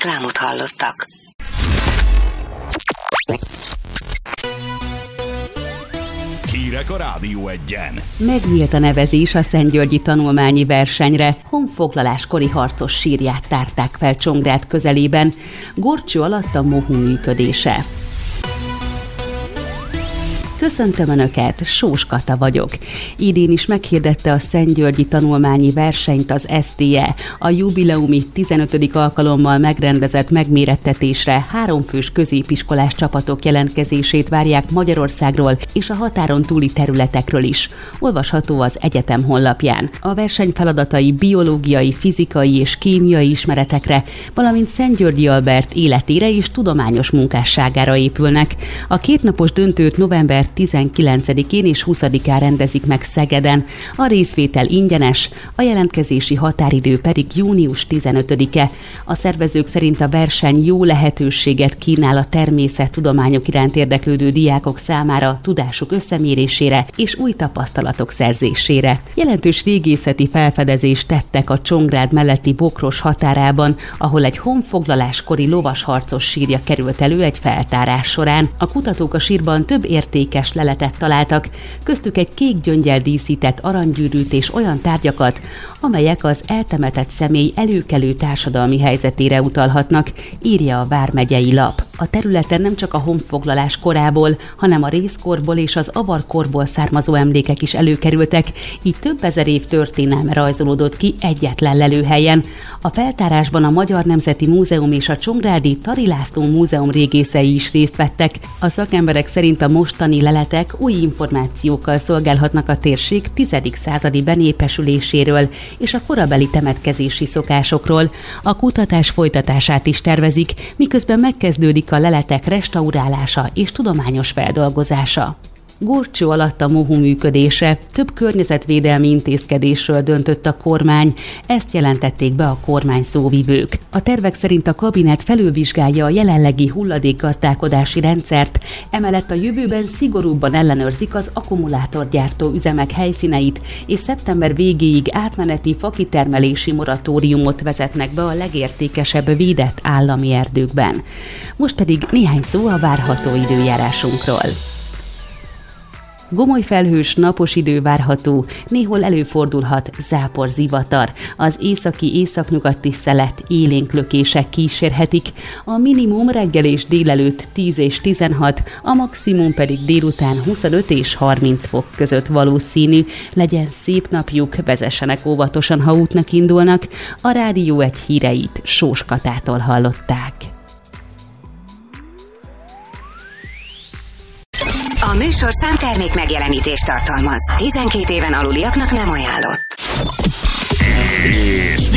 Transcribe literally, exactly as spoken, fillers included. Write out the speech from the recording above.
Reklámot hallottak. Hírek a Rádió Egyen. Megnyílt a nevezés a szentgyörgyi tanulmányi versenyre. Honfoglaláskori harcos sírját tárták fel Csongrád közelében. Górcső alatt a mohu működése. Köszöntöm Önöket, Sós Kata vagyok. Idén is meghirdette a szentgyörgyi tanulmányi versenyt az es té e. A jubileumi tizenötödik alkalommal megrendezett megmérettetésre háromfős középiskolás csapatok jelentkezését várják Magyarországról és a határon túli területekről is. Olvasható az egyetem honlapján. A verseny feladatai biológiai, fizikai és kémiai ismeretekre, valamint Szentgyörgyi Albert életére és tudományos munkásságára épülnek. A kétnapos döntőt november tizenkilencedikén és huszadikán rendezik meg Szegeden. A részvétel ingyenes, a jelentkezési határidő pedig június tizenötödike. A szervezők szerint a verseny jó lehetőséget kínál a természettudományok iránt érdeklődő diákok számára tudásuk összemérésére és új tapasztalatok szerzésére. Jelentős régészeti felfedezést tettek a Csongrád melletti Bokros határában, ahol egy honfoglaláskori lovasharcos sírja került elő egy feltárás során. A kutatók a sírban több értékes leletet találtak, köztük egy kék gyöngyel díszített aranygyűrűt és olyan tárgyakat, amelyek az eltemetett személy előkelő társadalmi helyzetére utalhatnak, írja a vármegyei lap. A területen nem csak a honfoglalás korából, hanem a rézkorból és az avarkorból származó emlékek is előkerültek, így több ezer év történelme rajzolódott ki egyetlen lelőhelyen. A feltárásban a Magyar Nemzeti Múzeum és a csongrádi Tari László Múzeum régészei is részt vettek. A szakemberek szerint a mostani leletek új információkkal szolgálhatnak a térség tizedik századi benépesüléséről és a korabeli temetkezési szokásokról. A kutatás folytatását is tervezik, miközben megkezdődik a leletek restaurálása és tudományos feldolgozása. Górcső alatt a mohu működése. Több környezetvédelmi intézkedésről döntött a kormány, ezt jelentették be a kormány szóvivők. A tervek szerint a kabinet felülvizsgálja a jelenlegi hulladékgazdálkodási rendszert, emellett a jövőben szigorúbban ellenőrzik az akkumulátorgyártó üzemek helyszíneit, és szeptember végéig átmeneti fakitermelési moratóriumot vezetnek be a legértékesebb védett állami erdőkben. Most pedig néhány szó a várható időjárásunkról. Gomoly felhős, napos idő várható, néhol előfordulhat zápor, zivatar. Az északi északnyugati szelet élénk lökések kísérhetik, a minimum reggel és délelőtt tíz és tizenhat, a maximum pedig délután huszonöt és harminc fok között valószínű. Legyen szép napjuk, vezessenek óvatosan, ha útnak indulnak. A Rádió Egy híreit Sós Katától hallották. A műsor számtermék megjelenítést tartalmaz. tizenkét éven aluliaknak nem ajánlott. És